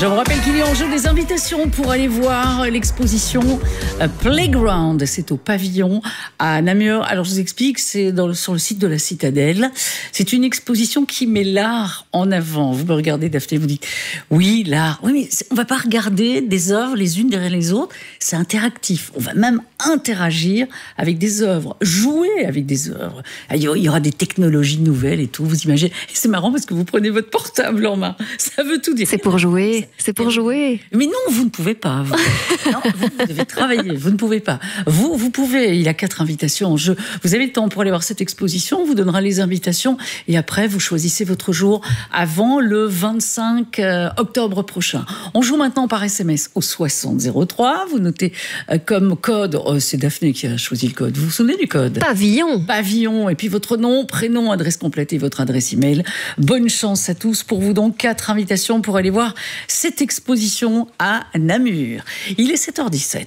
Je vous rappelle qu'il y a en jeu des invitations pour aller voir l'exposition Playground. C'est au Pavillon à Namur. Alors je vous explique, c'est sur le site de la Citadelle. C'est une exposition qui met l'art en avant. Vous me regardez, Daphné, vous dites oui, l'art. Oui, mais on va pas regarder des œuvres les unes derrière les autres. C'est interactif. On va même interagir avec des œuvres, jouer avec des œuvres. Il y aura des technologies nouvelles et tout. Vous imaginez. Et c'est marrant parce que vous prenez votre portable en main. Ça veut tout dire. C'est pour jouer. C'est pour jouer. Mais non, vous ne pouvez pas. Non, vous devez travailler. Vous ne pouvez pas. Vous pouvez. Il y a 4 invitations en jeu. Vous avez le temps pour aller voir cette exposition. On vous donnera les invitations. Et après, vous choisissez votre jour avant le 25 octobre prochain. On joue maintenant par SMS au 6003. Vous notez comme code. Oh, c'est Daphné qui a choisi le code. Vous vous souvenez du code ? Pavillon. Pavillon. Et puis votre nom, prénom, adresse complète et votre adresse email. Bonne chance à tous. Pour vous donc 4 invitations pour aller voir cette exposition à Namur. Il est 7h17.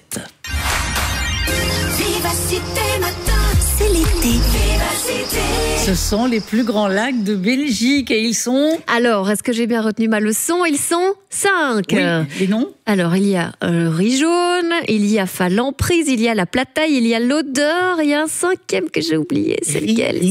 Vivacité matin, c'est l'été. Vivacité. Ce sont les plus grands lacs de Belgique et ils sont... Alors, est-ce que j'ai bien retenu ma leçon ? Ils sont 5. Oui, les noms ? Alors, il y a Rijaune, il y a Falemprise, il y a la Plataille, il y a l'Odeur, il y a un 5e que j'ai oublié. C'est lequel ?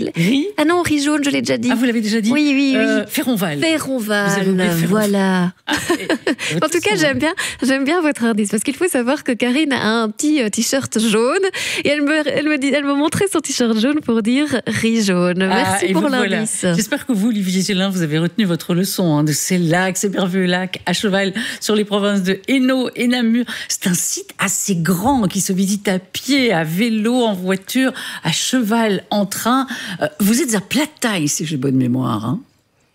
Ah non, Rijaune, je l'ai déjà dit. Ah, vous l'avez déjà dit ? Oui. Ferronval. Vous avez Ferronval, oublié Ferronval. Voilà. En tout cas, j'aime bien votre indice parce qu'il faut savoir que Karine a un petit t-shirt jaune et elle me montrait son t-shirt jaune pour dire Rijaune. Merci pour l'indice. Voilà. J'espère que vous, Olivier Gélin, vous avez retenu votre leçon de ces lacs, ces merveilleux lacs à cheval sur les provinces de Hainaut et Namur. C'est un site assez grand qui se visite à pied, à vélo, en voiture, à cheval, en train. Vous êtes à Plataille, si j'ai bonne mémoire, hein ?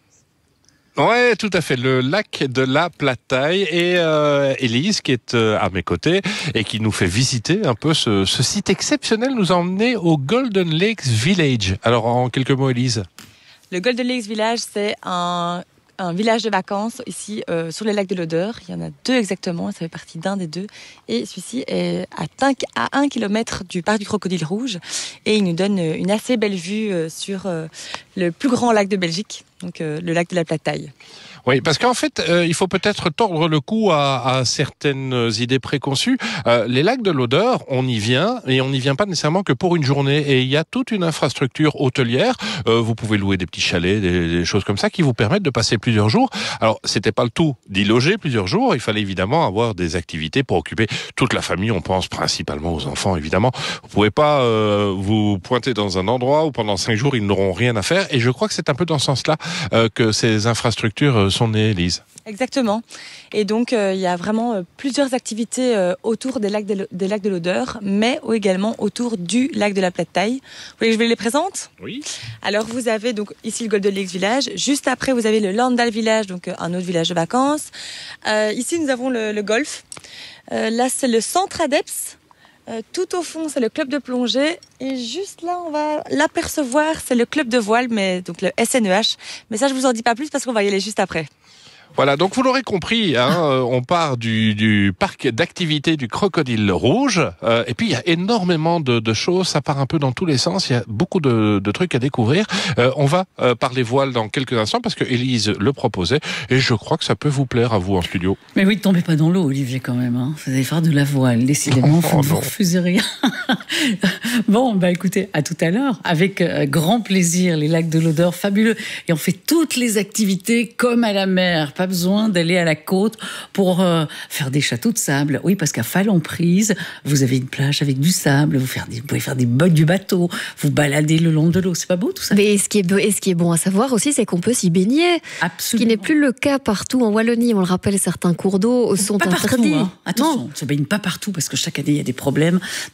Ouais, tout à fait. Le lac de la Plataille et Élise qui est à mes côtés et qui nous fait visiter un peu ce site exceptionnel, nous a emmené au Golden Lakes Village. Alors en quelques mots, Élise. Le Golden Lakes Village, c'est un village de vacances ici sur les lacs de l'Odeur. Il y en a 2 exactement, ça fait partie d'un des 2. Et celui-ci est à 1 kilomètre du parc du Crocodile Rouge. Et il nous donne une assez belle vue sur le plus grand lac de Belgique, donc le lac de la Plataille. Oui, parce qu'en fait, il faut peut-être tordre le cou à certaines idées préconçues. Les lacs de l'Odeur, on y vient, et on n'y vient pas nécessairement que pour une journée. Et il y a toute une infrastructure hôtelière. Vous pouvez louer des petits chalets, des choses comme ça, qui vous permettent de passer plusieurs jours. Alors, c'était pas le tout d'y loger plusieurs jours. Il fallait évidemment avoir des activités pour occuper toute la famille. On pense principalement aux enfants, évidemment. Vous pouvez pas vous pointer dans un endroit où pendant 5 jours, ils n'auront rien à faire. Et je crois que c'est un peu dans ce sens-là que ces infrastructures sont nées, Élise. Exactement. Et donc, il y a vraiment plusieurs activités autour des lacs de l'Odeur, mais également autour du lac de la Plataille. Vous voulez que je les présente ? Oui. Alors, vous avez donc ici le Golden Lakes Village. Juste après, vous avez le Landal Village, donc un autre village de vacances. Ici, nous avons le golf. Là, c'est le centre ADEPS. Tout au fond, c'est le club de plongée. Et juste là, on va l'apercevoir, c'est le club de voile, mais donc le SNEH. Mais ça, je vous en dis pas plus parce qu'on va y aller juste après. Voilà, donc vous l'aurez compris, on part du parc d'activités du Crocodile Rouge, et puis il y a énormément de choses, ça part un peu dans tous les sens, il y a beaucoup de trucs à découvrir. On va parler voile dans quelques instants, parce que Élise le proposait, et je crois que ça peut vous plaire à vous en studio. Mais oui, ne tombez pas dans l'eau, Olivier, quand même. Hein. Vous allez faire de la voile, décidément, vous ne refusez rien. Bon, écoutez, à tout à l'heure, avec grand plaisir, les lacs de l'Odeur, fabuleux. Et on fait toutes les activités comme à la mer. Pas besoin d'aller à la côte pour faire des châteaux de sable. Oui, parce qu'à Falemprise, vous avez une plage avec du sable, vous pouvez faire du bateau, vous balader le long de l'eau. C'est pas beau tout ça ? Mais ce qui est bon à savoir aussi, c'est qu'on peut s'y baigner. Absolument. Ce qui n'est plus le cas partout en Wallonie. On le rappelle, certains cours d'eau sont pas interdits. Partout, hein. Attention, on ne se baigne pas partout parce que chaque année, il y a des problèmes.